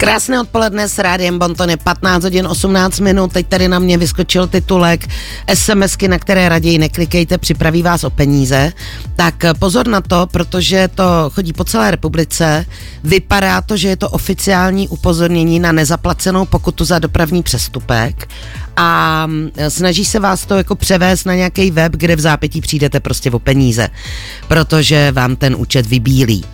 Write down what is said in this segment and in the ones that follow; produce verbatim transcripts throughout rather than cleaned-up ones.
Krásné odpoledne s Rádiem Bonton, je patnáct hodin osmnáct minut, teď tady na mě vyskočil titulek SMSky, na které raději neklikejte, připraví vás o peníze. Tak pozor na to, protože to chodí po celé republice, vypadá to, že je to oficiální upozornění na nezaplacenou pokutu za dopravní přestupek a snaží se vás to jako převést na nějaký web, kde v zápětí přijdete prostě o peníze, protože vám ten účet vybílí.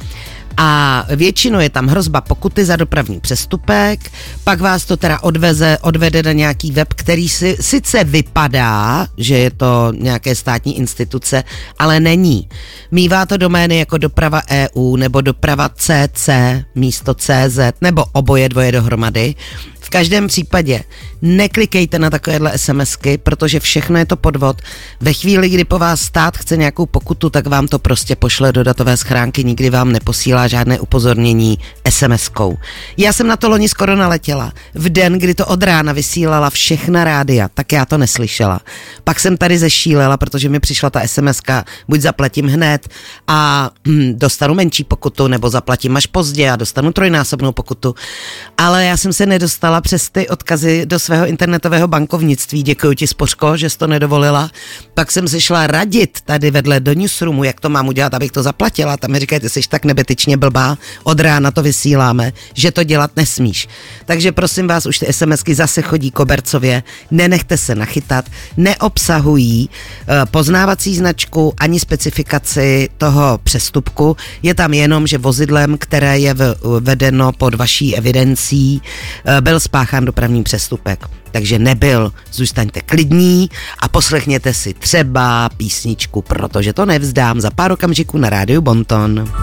A většinou je tam hrozba pokuty za dopravní přestupek, pak vás to teda odveze, odvede na nějaký web, který si sice vypadá, že je to nějaké státní instituce, ale není. Mívá to domény jako doprava E U nebo doprava C C místo C Z nebo oboje dvoje dohromady. V každém případě neklikejte na takovéhle SMSky, protože všechno je to podvod. Ve chvíli, kdy po vás stát chce nějakou pokutu, tak vám to prostě pošle do datové schránky, nikdy vám neposílá žádné upozornění SMSkou. Já jsem na to loni skoro naletěla. V den, kdy to od rána vysílala všechna rádia, tak já to neslyšela. Pak jsem tady zešílela, protože mi přišla ta SMSka, buď zaplatím hned a hm, dostanu menší pokutu, nebo zaplatím až pozdě a dostanu trojnásobnou pokutu. Ale já jsem se nedostala přes ty odkazy do svého internetového bankovnictví. Děkuji ti, Spořko, že jsi to nedovolila. Pak jsem se šla radit tady vedle do newsroomu, jak to mám udělat, abych to zaplatila. Tam mi říkají, ty jsi tak nebetyčně blbá, od rána to vysíláme, že to dělat nesmíš. Takže prosím vás, už ty SMSky zase chodí kobercově, nenechte se nachytat, neobsahují uh, poznávací značku ani specifikaci toho přestupku. Je tam jenom, že vozidlem, které je v, vedeno pod vaší evidencí, uh, byl spáchán dopravní přestupek. Takže nebyl, zůstaňte klidní a poslechněte si třeba písničku, protože to nevzdám, za pár okamžiků na rádiu Bonton.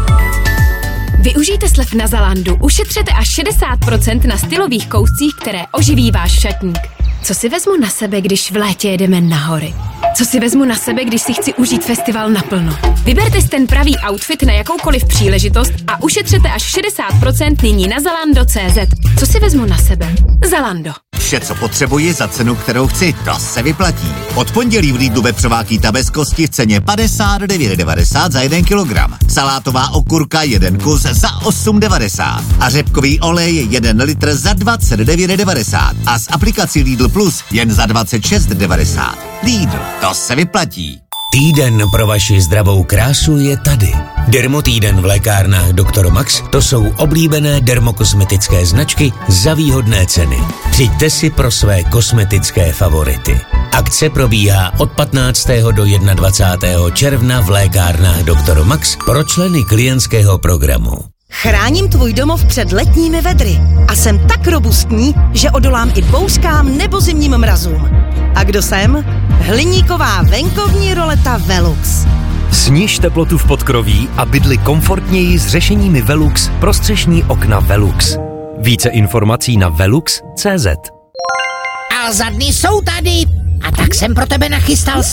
Využijte slev na Zalandu, ušetřete až šedesát procent na stylových kouscích, které oživí váš šatník. Co si vezmu na sebe, když v létě jedeme na hory? Co si vezmu na sebe, když si chci užít festival naplno? Vyberte si ten pravý outfit na jakoukoliv příležitost a ušetřete až šedesát procent nyní na zalando tečka cé zet. Co si vezmu na sebe? Zalando. Vše, co potřebuji za cenu, kterou chci, to se vyplatí. Od pondělí v Lidlu vepřová kýta bez kosti v ceně padesát devět devadesát za jeden kilogram. Salátová okurka jeden kus za osm devadesát. A řepkový olej jeden litr za dvacet devět devadesát. A s aplikací Lidl Plus jen za dvacet šest devadesát. Lidl, to se vyplatí. Týden pro vaši zdravou krásu je tady. Dermotýden v lékárnách doktor Max, to jsou oblíbené dermokosmetické značky za výhodné ceny. Přijďte si pro své kosmetické favority. Akce probíhá od patnáctého do dvacátého prvního června v lékárnách doktor Max pro členy klientského programu. Chráním tvůj domov před letními vedry a jsem tak robustní, že odolám i bouřkám nebo zimním mrazům. A kdo jsem? Hliníková venkovní roleta Velux. Sniž teplotu v podkroví a bydli komfortněji s řešeními Velux pro střešní okna Velux. Více informací na velux tečka cé zet. A zadny jsou tady. A tak jsem pro tebe nachystal